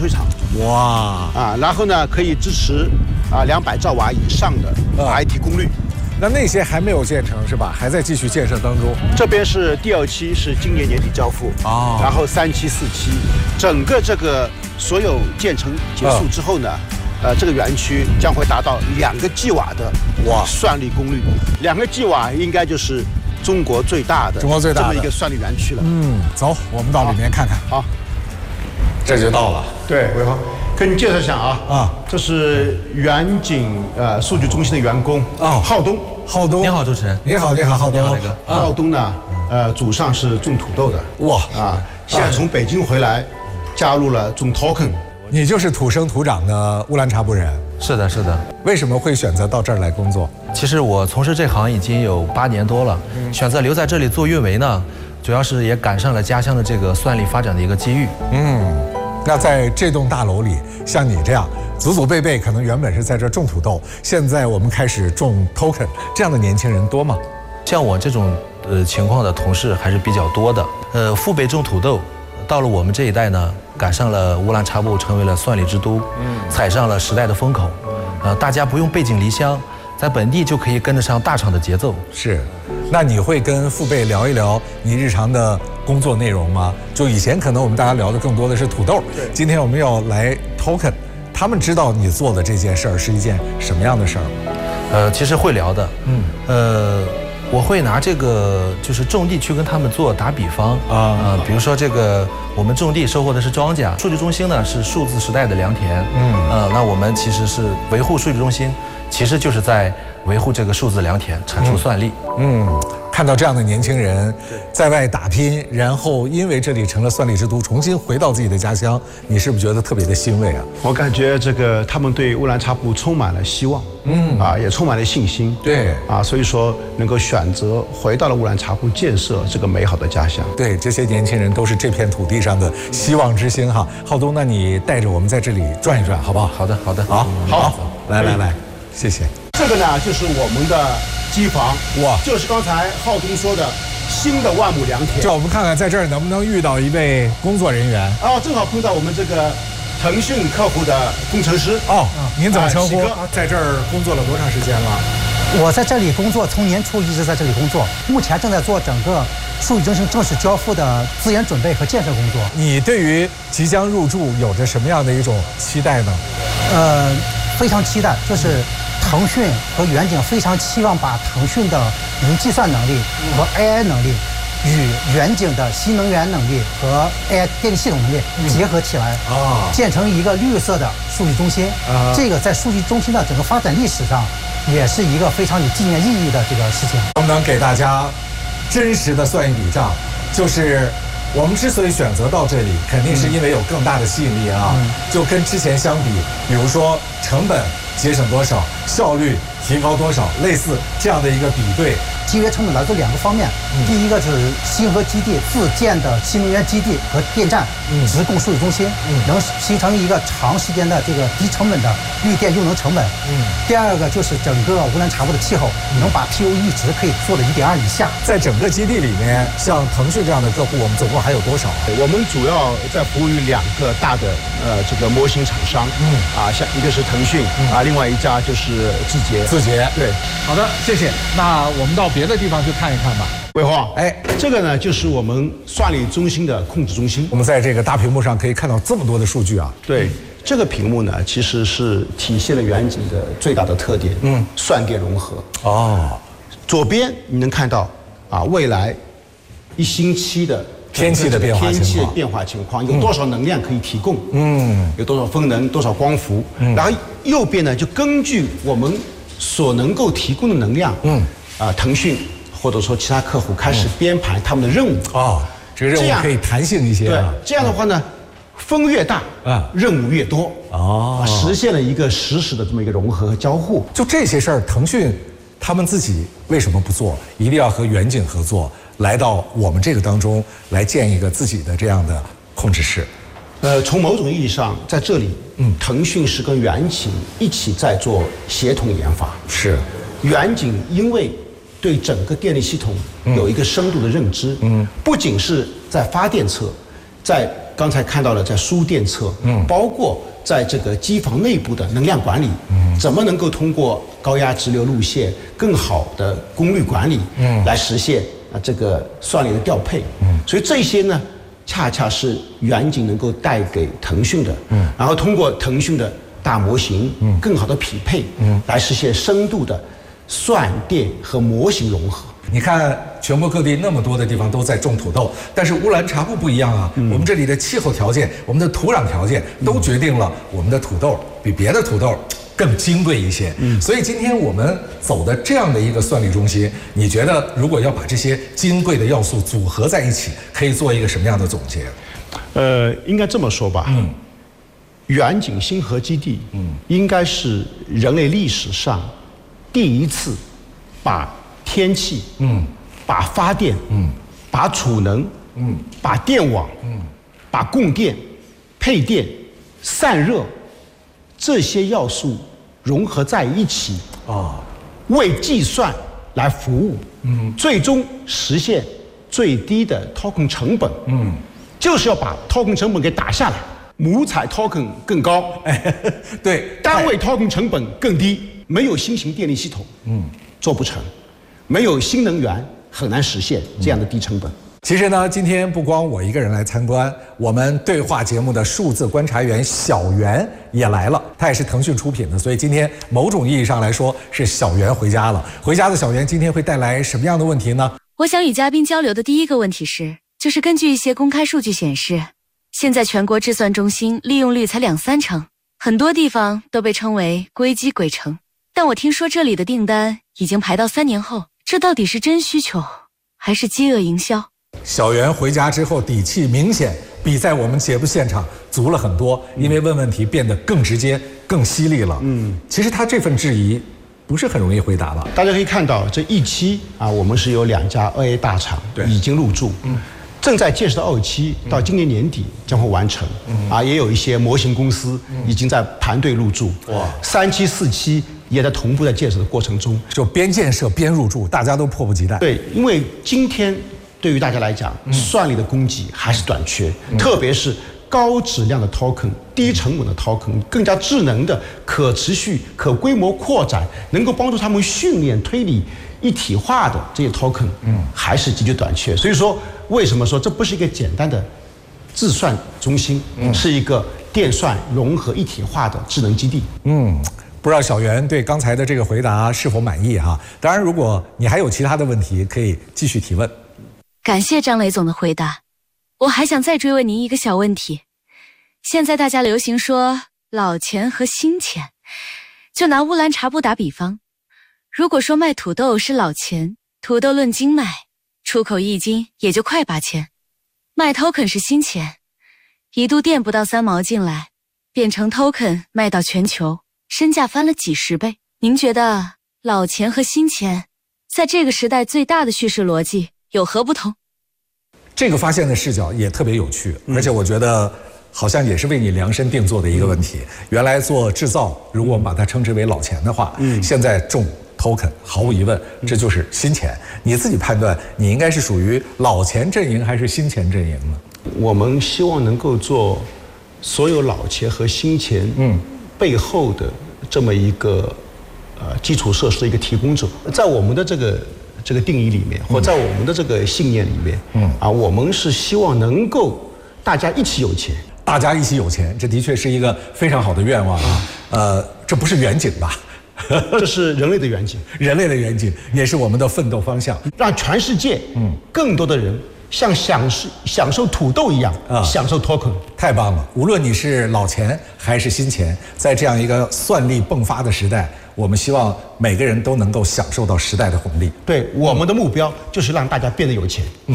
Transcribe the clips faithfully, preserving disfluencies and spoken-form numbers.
吹厂。 哇啊，然后呢，可以支持啊两百兆瓦以上的 I T 功率。 那那些还没有建成是吧？还在继续建设当中。 这边是第二期，是今年年底交付哦， 然后三期、四期，整个这个所有建成结束之后呢，呃，这个园区将会达到两个 G 瓦的哇算力功率，两个 G 瓦应该就是中国最大的中国最大的这么一个算力园区了。 嗯，走，我们到里面看看。 好， 这就到了。 对，伟豪。跟你介绍一下啊， 啊， 这是远景呃数据中心的员工哦， 浩东， 浩东， 你好，主持人， 你好，你好，浩东， 磊哥， 浩东呢，呃，祖上是种土豆的， 哇啊，现在从北京回来，加入了种 token。 你就是土生土长的乌兰察布人。 是的，是的。 为什么会选择到这儿来工作？ 其实我从事这行已经有八年多了，选择留在这里做运维呢，主要是也赶上了家乡的这个算力发展的一个机遇。 嗯。那在这栋大楼里，像你这样祖祖辈辈可能原本是在这种土豆，现在我们开始种 token， 这样的年轻人多吗？ 像我这种呃情况的同事还是比较多的。呃，父辈种土豆，到了我们这一代呢，赶上了乌兰察布成为了算力之都，嗯，踩上了时代的风口，呃，大家不用背井离乡，在本地就可以跟得上大厂的节奏。 是，那你会跟父辈聊一聊你日常的工作内容吗？就以前可能我们大家聊的更多的是土豆， 对， 今天我们要来 token， 他们知道你做的这件事儿是一件什么样的事儿吗？ 呃，其实会聊的，嗯，呃，我会拿这个就是种地去跟他们做打比方啊，呃，比如说这个我们种地收获的是庄稼，数据中心呢是数字时代的良田，嗯，呃，那我们其实是维护数据中心，其实就是在维护这个数字良田，产出算力， 嗯。嗯，看到这样的年轻人在外打拼，然后因为这里成了算力之都，重新回到自己的家乡，你是不是觉得特别的欣慰啊？ 我感觉这个他们对乌兰察布充满了希望，嗯啊，也充满了信心， 对啊，所以说能够选择回到了乌兰察布，建设这个美好的家乡。 对，这些年轻人都是这片土地上的希望之星哈。浩东，那你带着我们在这里转一转，好不好？ 好的，好的， 好，好，来来来，谢谢。 这个呢，就是我们的机房， 哇， 就是刚才浩东说的新的万亩良田。 就我们看看在这儿能不能遇到一位工作人员。 哦，正好碰到我们这个腾讯客户的工程师。 哦，您怎么称呼？ 啊、 在这儿工作了多长时间了？ 我在这里工作，从年初一直在这里工作，目前正在做整个数据中心正式交付的资源准备和建设工作。 你对于即将入驻有着什么样的一种期待呢？ 呃，非常期待，就是腾讯和远景非常期望把腾讯的云计算能力和 A I 能力与远景的新能源能力和 A I 电力系统能力结合起来，啊，建成一个绿色的数据中心。啊，这个在数据中心的整个发展历史上，也是一个非常有纪念意义的这个事情。 能不能给大家真实的算一笔账？就是我们之所以选择到这里，肯定是因为有更大的吸引力啊。嗯、就跟之前相比，比如说成本节省多少，效率提高多少，类似这样的一个比对。 节约成本来自两个方面，嗯、第一个就是星河基地自建的新能源基地和电站，嗯，直供数据中心，嗯，能形成一个长时间的这个低成本的绿电用能成本，嗯。第二个就是整个乌兰察布的气候，嗯、能把 P O E 值可以做到一点二以下。 在整个基地里面，像腾讯这样的客户，我们总共还有多少？ 我们主要在服务于两个大的呃这个模型厂商，嗯，啊，像一个是腾讯，嗯、啊，另外一家就是字节。 字节， 对。 好的，谢谢。那我们到别的地方去看一看吧。 伟华，哎，这个呢就是我们算力中心的控制中心。 我们在这个大屏幕上可以看到这么多的数据啊。 对，这个屏幕呢其实是体现了远景的最大的特点，嗯，算电融合。哦，左边你能看到啊，未来一星期的天气的变化情况， 天气的变化情况有多少能量可以提供？嗯，有多少风能，多少光伏？嗯，然后右边呢就根据我们所能够提供的能量，嗯，啊，腾讯或者说其他客户开始编排他们的任务啊、 哦，这个任务可以弹性一些、啊。 对，这样的话呢，风越大啊，任务越多哦，实现了一个实时的这么一个融合和交互。 就这些事儿，腾讯他们自己为什么不做？一定要和远景合作，来到我们这个当中来建一个自己的这样的控制室。 呃，从某种意义上，在这里，嗯，腾讯是跟远景一起在做协同研发。 是， 远景因为对整个电力系统有一个深度的认知，嗯，不仅是在发电侧，在刚才看到了在输电侧，嗯，包括在这个机房内部的能量管理，嗯，怎么能够通过高压直流路线更好的功率管理，嗯，来实现啊这个算力的调配，嗯，所以这些呢，恰恰是远景能够带给腾讯的，嗯，然后通过腾讯的大模型，嗯，更好的匹配，嗯，来实现深度的算电和模型融合。 你看，全国各地那么多的地方都在种土豆，但是乌兰察布不一样啊。嗯、我们这里的气候条件、我们的土壤条件都决定了我们的土豆比别的土豆更金贵一些。嗯，所以今天我们走的这样的一个算力中心，你觉得如果要把这些金贵的要素组合在一起，可以做一个什么样的总结？ 呃，应该这么说吧。嗯，远景星河基地，嗯，应该是人类历史上第一次把天气，嗯，把发电，嗯，把储能，嗯，把电网，嗯，把供电、配电、散热这些要素融合在一起，啊，为计算来服务，嗯，最终实现最低的 token 成本，嗯，就是要把 token 成本给打下来，母采 token 更高， 哎，对， 单位 token 成本更低，没有新型电力系统，嗯，做不成。没有新能源很难实现这样的低成本。 其实呢，今天不光我一个人来参观，我们对话节目的数字观察员小袁也来了，他也是腾讯出品的，所以今天某种意义上来说是小袁回家了。回家的小袁今天会带来什么样的问题呢？ 我想与嘉宾交流的第一个问题是，就是根据一些公开数据显示，现在全国制算中心利用率才两三成，很多地方都被称为硅基鬼城，但我听说这里的订单已经排到三年后。这到底是真需求，还是饥饿营销？ 小袁回家之后，底气明显比在我们节目现场足了很多，因为问问题变得更直接、更犀利了。嗯，其实他这份质疑不是很容易回答了。 大家可以看到，这一期啊，我们是有两家 二 A 大厂已经入驻，嗯，正在建设的二期到今年年底将会完成。嗯，啊，也有一些模型公司已经在盘队入驻。哇，三期、四期。也在同步在建设的过程中， 就边建设边入驻，大家都迫不及待。 对，因为今天对于大家来讲，嗯、算力的供给还是短缺，嗯、特别是高质量的 token、低成本的 token、更加智能的、可持续、可规模扩展，能够帮助他们训练、推理一体化的这些 token， 嗯，还是极具短缺。所以说，为什么说这不是一个简单的自算中心，嗯、是一个电算融合一体化的智能基地？ 嗯。不知道小袁对刚才的这个回答是否满意哈？当然，如果你还有其他的问题，可以继续提问。 感谢张雷总的回答，我还想再追问您一个小问题。现在大家流行说老钱和新钱，就拿乌兰察布打比方，如果说卖土豆是老钱，土豆论斤卖，出口一斤也就快八千；卖 token 是新钱，一度电不到三毛进来，变成 token 卖到全球。身价翻了几十倍，您觉得老钱和新钱在这个时代最大的叙事逻辑有何不同？ 这个发现的视角也特别有趣，而且我觉得好像也是为你量身定做的一个问题。原来做制造，如果我们把它称之为老钱的话，嗯，现在种 token， 毫无疑问这就是新钱。你自己判断，你应该是属于老钱阵营还是新钱阵营呢？ 我们希望能够做所有老钱和新钱，嗯。背后的这么一个呃基础设施的一个提供者，在我们的这个这个定义里面，或在我们的这个信念里面，嗯啊，我们是希望能够大家一起有钱， 大家一起有钱，这的确是一个非常好的愿望啊。呃，这不是远景吧？ 这是人类的远景， 人类的远景，也是我们的奋斗方向， 让全世界嗯更多的人。像享受享受土豆一样啊，享受 token， 太棒了！无论你是老钱还是新钱，在这样一个算力迸发的时代，我们希望每个人都能够享受到时代的红利。 对，我们的目标就是让大家变得有钱。嗯。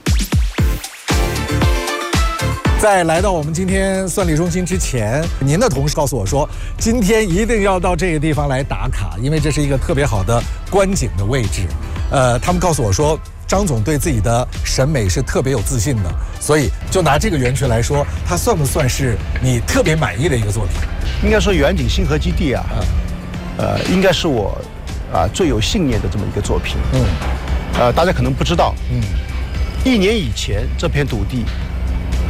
在来到我们今天算力中心之前，您的同事告诉我说，今天一定要到这个地方来打卡，因为这是一个特别好的观景的位置。呃，他们告诉我说。张总对自己的审美是特别有自信的，所以就拿这个园区来说，它算不算是你特别满意的一个作品？ 应该说远景星河基地啊，呃，应该是我啊最有信念的这么一个作品。嗯，呃，大家可能不知道，嗯，一年以前这片土地还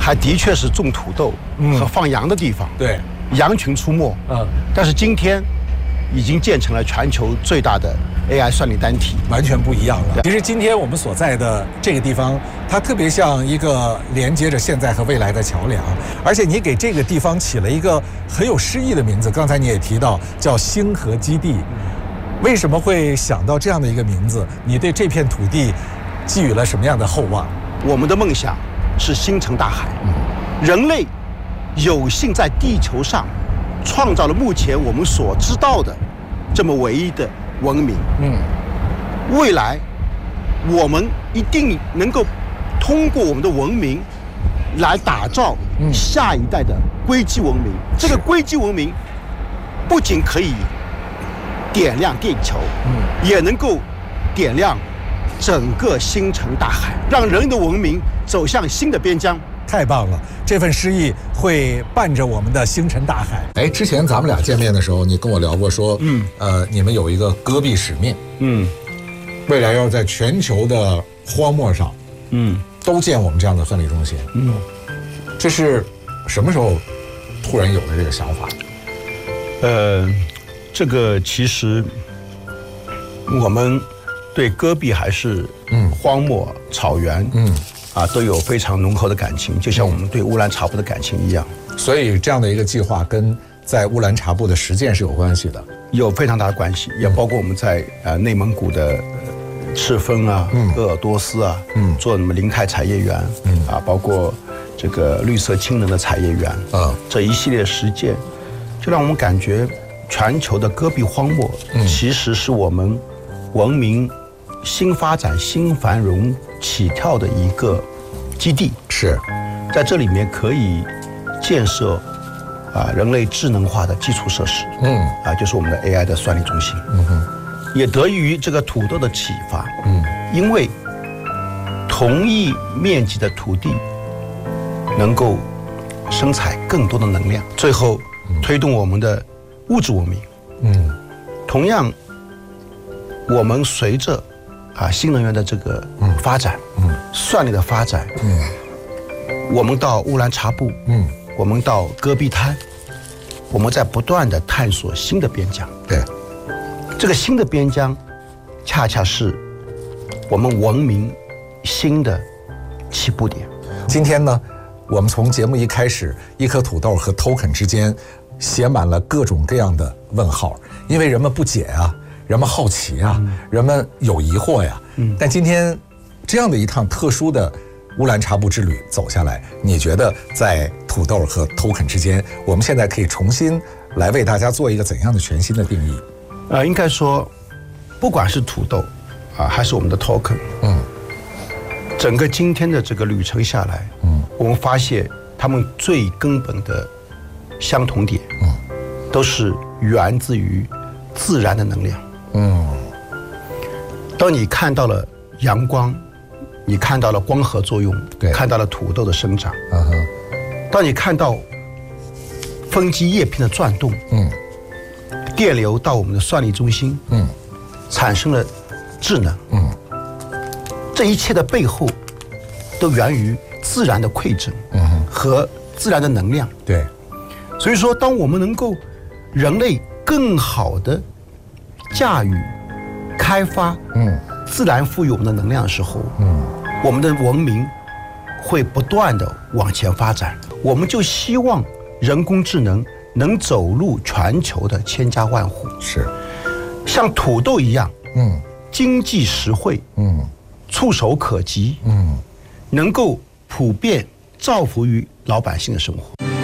还的确是种土豆和放羊的地方， 对， 羊群出没。嗯，但是今天已经建成了全球最大的 A I 算力单体， 完全不一样了。其实今天我们所在的这个地方，它特别像一个连接着现在和未来的桥梁，而且你给这个地方起了一个很有诗意的名字。刚才你也提到叫星河基地，为什么会想到这样的一个名字？你对这片土地寄予了什么样的厚望？ 我们的梦想是星辰大海，人类有幸在地球上创造了目前我们所知道的这么唯一的文明。嗯，未来我们一定能够通过我们的文明来打造下一代的硅基文明。这个硅基文明不仅可以点亮地球，嗯，也能够点亮整个星辰大海，让人的文明走向新的边疆。 太棒了，这份诗意会伴着我们的星辰大海。哎，之前咱们俩见面的时候，你跟我聊过说，嗯，呃，你们有一个戈壁使命，嗯，未来要在全球的荒漠上，嗯，都建我们这样的算力中心，嗯，这是什么时候突然有了这个想法？ 呃，这个其实我们对戈壁还是嗯荒漠草原，嗯。啊，都有非常浓厚的感情，就像我们对乌兰察布的感情一样。 所以这样的一个计划跟在乌兰察布的实践是有关系的， 有非常大的关系，也包括我们在呃内蒙古的赤峰啊、嗯、鄂尔多斯啊，嗯，做什么林泰产业园，嗯啊，包括这个绿色氢能的产业园啊，这一系列实践，就让我们感觉全球的戈壁荒漠，嗯，其实是我们文明新发展、新繁荣起跳的一个基地。 是， 在这里面可以建设啊人类智能化的基础设施，嗯，啊就是我们的 A I 的算力中心，嗯哼，也得益于这个土豆的启发，嗯，因为同一面积的土地能够生产更多的能量，最后推动我们的物质文明，嗯，同样我们随着啊，新能源的这个发展，嗯，算力的发展，嗯，我们到乌兰察布，嗯，我们到戈壁滩，我们在不断的探索新的边疆。 对， 这个新的边疆，恰恰是我们文明新的起步点。 今天呢，我们从节目一开始，一颗土豆和 token 之间写满了各种各样的问号，因为人们不解啊。人们好奇啊，嗯、人们有疑惑呀。嗯，但今天这样的一趟特殊的乌兰察布之旅走下来，你觉得在土豆和 token 之间，我们现在可以重新来为大家做一个怎样的全新的定义？ 呃，应该说，不管是土豆啊，还是我们的 token， 嗯，整个今天的这个旅程下来，嗯，我们发现他们最根本的相同点，嗯，都是源自于自然的能量。嗯，当你看到了阳光，你看到了光合作用，对，看到了土豆的生长，嗯哼，当你看到分基叶片的转动，嗯，电流到我们的算力中心，嗯，产生了智能，嗯，这一切的背后都源于自然的馈赠，嗯哼，和自然的能量， 对， 所以说，当我们能够人类更好的驾驭、开发，嗯，自然赋予我们的能量的时候，嗯，我们的文明会不断的往前发展。我们就希望人工智能能走入全球的千家万户， 是像土豆一样，嗯，经济实惠，嗯，触手可及，嗯，能够普遍造福于老百姓的生活。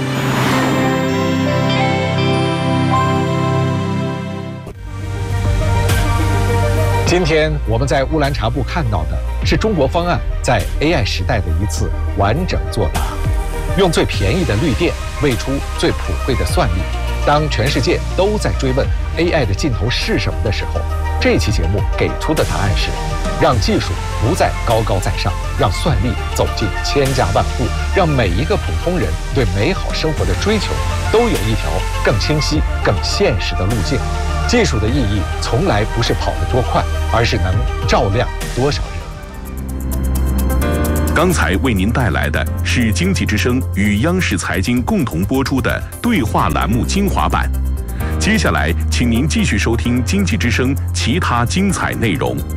今天我们在乌兰察布看到的是中国方案在 A I 时代的一次完整作答，用最便宜的绿电喂出最普惠的算力。当全世界都在追问 A I 的尽头是什么的时候，这期节目给出的答案是：让技术不再高高在上，让算力走进千家万户，让每一个普通人对美好生活的追求都有一条更清晰、更现实的路径。技术的意义从来不是跑得多快，而是能照亮多少人。 刚才为您带来的是经济之声与央视财经共同播出的对话栏目精华版。接下来，请您继续收听经济之声其他精彩内容。